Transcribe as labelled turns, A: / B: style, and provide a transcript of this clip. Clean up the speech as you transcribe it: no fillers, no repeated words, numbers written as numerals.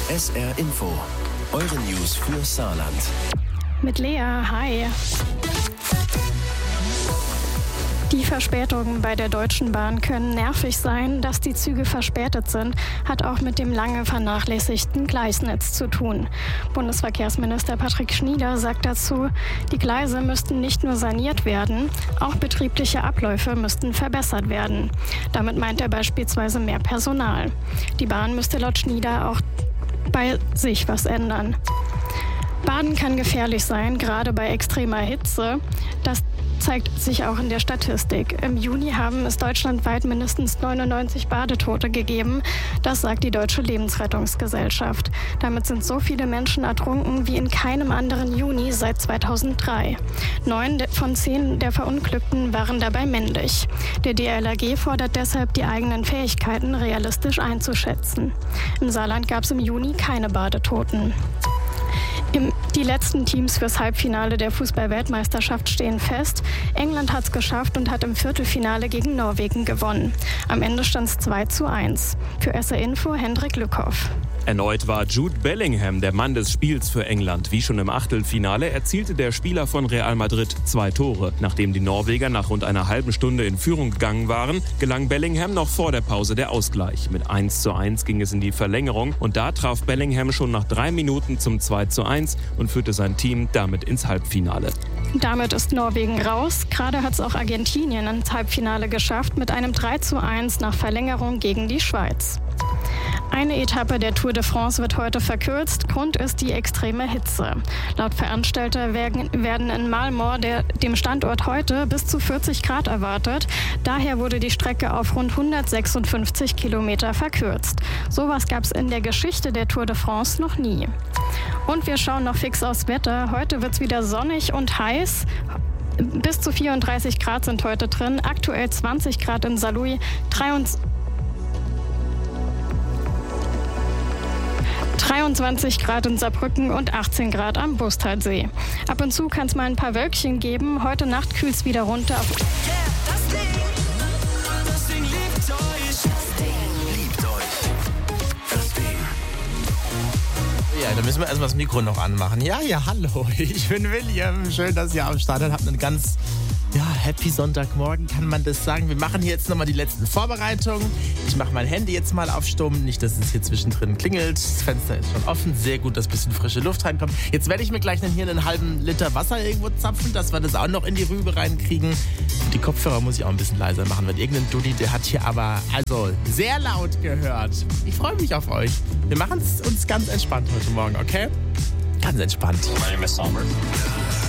A: SR Info, eure News für Saarland.
B: Mit Lea, hi. Die Verspätungen bei der Deutschen Bahn können nervig sein. Dass die Züge verspätet sind, hat auch mit dem lange vernachlässigten Gleisnetz zu tun. Bundesverkehrsminister Patrick Schnieder sagt dazu, die Gleise müssten nicht nur saniert werden, auch betriebliche Abläufe müssten verbessert werden. Damit meint er beispielsweise mehr Personal. Die Bahn müsste laut Schnieder auch bei sich was ändern. Baden kann gefährlich sein, gerade bei extremer Hitze. Das zeigt sich auch in der Statistik. Im Juni haben es deutschlandweit mindestens 99 Badetote gegeben. Das sagt die Deutsche Lebensrettungsgesellschaft. Damit sind so viele Menschen ertrunken wie in keinem anderen Juni seit 2003. 9 von 10 der Verunglückten waren dabei männlich. Der DLRG fordert deshalb, die eigenen Fähigkeiten realistisch einzuschätzen. Im Saarland gab es im Juni keine Badetoten. Die letzten Teams fürs Halbfinale der Fußball-Weltmeisterschaft stehen fest. England hat es geschafft und hat im Viertelfinale gegen Norwegen gewonnen. Am Ende stand es 2:1. Für SR Info Hendrik Lückhoff.
C: Erneut war Jude Bellingham der Mann des Spiels für England. Wie schon im Achtelfinale erzielte der Spieler von Real Madrid 2 Tore. Nachdem die Norweger nach rund einer halben Stunde in Führung gegangen waren, gelang Bellingham noch vor der Pause der Ausgleich. Mit 1:1 ging es in die Verlängerung und da traf Bellingham schon nach 3 Minuten zum 2:1 und führte sein Team damit ins Halbfinale.
B: Damit ist Norwegen raus. Gerade hat es auch Argentinien ins Halbfinale geschafft mit einem 3:1 nach Verlängerung gegen die Schweiz. Eine Etappe der Tour de France wird heute verkürzt. Grund ist die extreme Hitze. Laut Veranstalter werden in Malmort, dem Standort, heute bis zu 40 Grad erwartet. Daher wurde die Strecke auf rund 156 Kilometer verkürzt. Sowas gab es in der Geschichte der Tour de France noch nie. Und wir schauen noch fix aufs Wetter. Heute wird es wieder sonnig und heiß. Bis zu 34 Grad sind heute drin. Aktuell 20 Grad in Saarlouis, 23 Grad in Saarbrücken und 18 Grad am Bustalsee. Ab und zu kann es mal ein paar Wölkchen geben. Heute Nacht kühlt es wieder runter.
A: Das Ding liebt euch. Das Ding.
D: Ja, da müssen wir erstmal das Mikro noch anmachen. Ja, hallo, ich bin William. Schön, dass ihr am Start seid. Habt einen ganz happy Sonntagmorgen, kann man das sagen. Wir machen hier jetzt nochmal die letzten Vorbereitungen. Ich mache mein Handy jetzt mal auf Stumm, nicht, dass es hier zwischendrin klingelt. Das Fenster ist schon offen, sehr gut, dass ein bisschen frische Luft reinkommt. Jetzt werde ich mir gleich hier einen halben Liter Wasser irgendwo zapfen, dass wir das auch noch in die Rübe reinkriegen. Die Kopfhörer muss ich auch ein bisschen leiser machen, weil irgendein Dulli, der hat hier aber sehr laut gehört. Ich freue mich auf euch. Wir machen es uns ganz entspannt heute Morgen, okay? Ganz entspannt.
E: My name is Sommer.